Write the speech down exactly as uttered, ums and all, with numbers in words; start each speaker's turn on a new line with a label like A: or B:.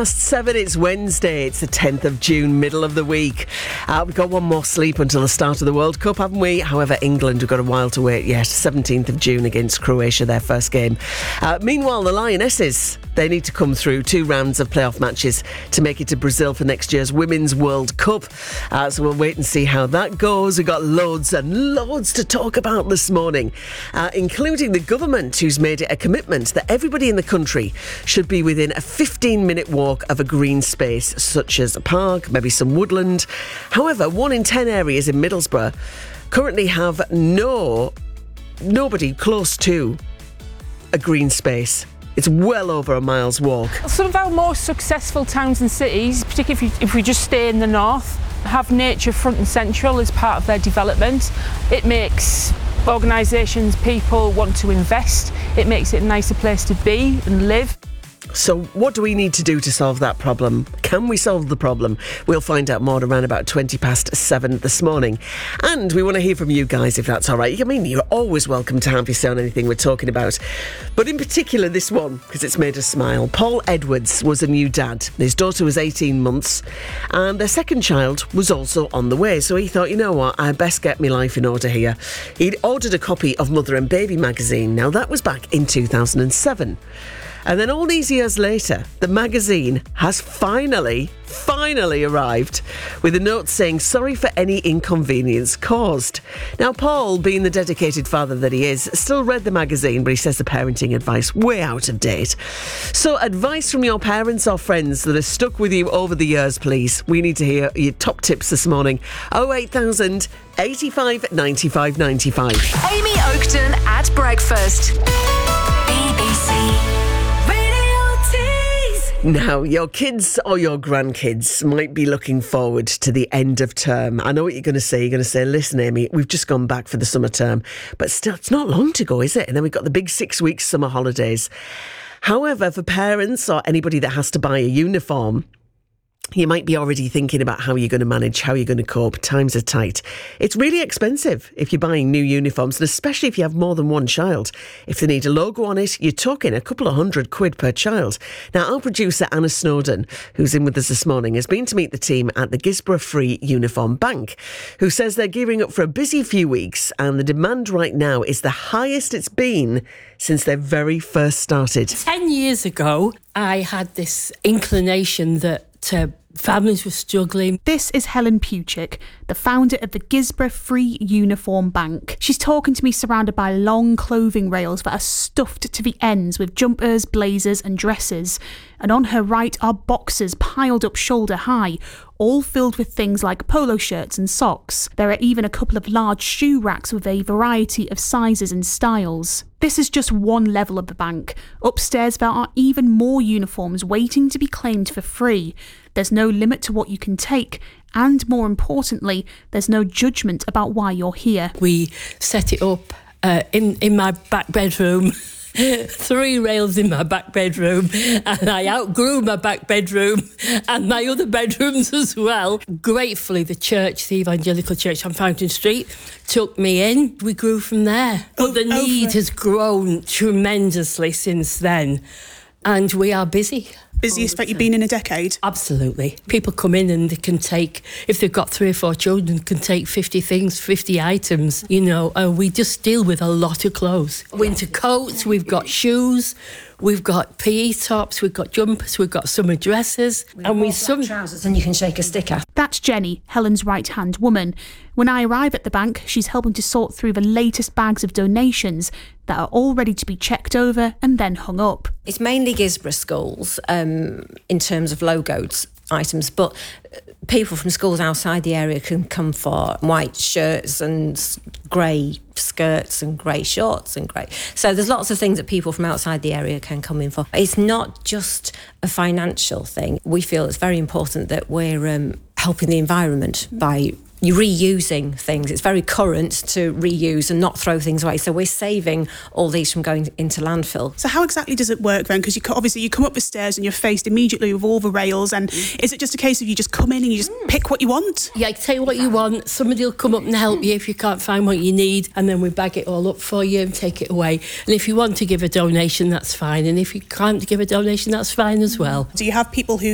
A: past seven, it's Wednesday, it's the tenth of June, middle of the week. Uh, we've got one more sleep until the start of the World Cup, haven't we? However, England have got a while to wait yet. seventeenth of June against Croatia, their first game. Uh, meanwhile, the Lionesses, they need to come through two rounds of playoff matches to make it to Brazil for next year's Women's World Cup. Uh, so we'll wait and see how that goes. We've got loads and loads to talk about this morning, uh, including the government, who's made it a commitment that everybody in the country should be within a fifteen minute walk of a green space, such as a park, maybe some woodland. However, one in ten areas in Middlesbrough currently have no nobody close to a green space. It's well over a mile's walk.
B: Some of our most successful towns and cities, particularly if, you, if we just stay in the north, have nature front and central as part of their development. It makes organisations, people want to invest. It makes it a nicer place to be and live.
A: So what do we need to do to solve that problem? Can we solve the problem? We'll find out more around about twenty past seven this morning. And we want to hear from you guys, if that's all right. I mean, you're always welcome to have your say on anything we're talking about. But in particular, this one, because it's made us smile. Paul Edwards was a new dad. His daughter was eighteen months, and their second child was also on the way. So he thought, you know what, I best get my life in order here. He'd ordered a copy of Mother and Baby magazine. Now, that was back in two thousand seven. And then all these years later, the magazine has finally, finally arrived with a note saying, sorry for any inconvenience caused. Now, Paul, being the dedicated father that he is, still read the magazine, but he says the parenting advice way out of date. So advice from your parents or friends that have stuck with you over the years, please. We need to hear your top tips this morning. oh eight thousand, eighty-five, ninety-five, ninety-five.
C: Amy Oakton at breakfast. B B C.
A: Now, your kids or your grandkids might be looking forward to the end of term. I know what you're going to say. You're going to say, listen, Amy, we've just gone back for the summer term. But still, it's not long to go, is it? And then we've got the big six weeks summer holidays. However, for parents or anybody that has to buy a uniform, you might be already thinking about how you're going to manage, how you're going to cope. Times are tight. It's really expensive if you're buying new uniforms, and especially if you have more than one child. If they need a logo on it, you're talking a couple of hundred quid per child. Now, our producer, Anna Snowden, who's in with us this morning, has been to meet the team at the Gisborough Free Uniform Bank, who says they're gearing up for a busy few weeks, and the demand right now is the highest it's been since they very first started.
D: Ten years ago, I had this inclination that uh, families were struggling.
E: This is Helen Puchik, the founder of the Gisborough Free Uniform Bank. She's talking to me surrounded by long clothing rails that are stuffed to the ends with jumpers, blazers and dresses. And on her right are boxes piled up shoulder high, all filled with things like polo shirts and socks. There are even a couple of large shoe racks with a variety of sizes and styles. This is just one level of the bank. Upstairs there are even more uniforms waiting to be claimed for free. There's no limit to what you can take, and more importantly, there's no judgment about why you're here.
D: We set it up uh, in, in my back bedroom. Three rails in my back bedroom, and I outgrew my back bedroom and my other bedrooms as well. Gratefully, the church, the Evangelical Church on Fountain Street, took me in. We grew from there. But the need has grown tremendously since then, and we are busy.
F: Busiest that you've been in a decade?
D: Absolutely. People come in and they can take, if they've got three or four children, can take fifty things, fifty items. You know, uh, we just deal with a lot of clothes. Winter coats, we've got shoes, we've got P E tops, we've got jumpers, we've got summer dresses,
G: we've
D: and we
G: some trousers, and you can shake a sticker.
E: That's Jenny, Helen's right-hand woman. When I arrive at the bank, she's helping to sort through the latest bags of donations that are all ready to be checked over and then hung up.
G: It's mainly Gisborough schools um, in terms of logoed items, but people from schools outside the area can come for white shirts and grey skirts and grey shorts and grey. So there's lots of things that people from outside the area can come in for. It's not just a financial thing. We feel it's very important that we're um, helping the environment by reusing things. It's very current to reuse and not throw things away. So we're saving all these from going into landfill.
F: So how exactly does it work then? Because you obviously you come up the stairs and you're faced immediately with all the rails, and mm. is it just a case of you just come in and you just mm. pick what you want?
D: Yeah, take what you want. Somebody will come up and help you if you can't find what you need, and then we bag it all up for you and take it away. And if you want to give a donation, that's fine. And if you can't give a donation, that's fine as well.
F: Do you have people who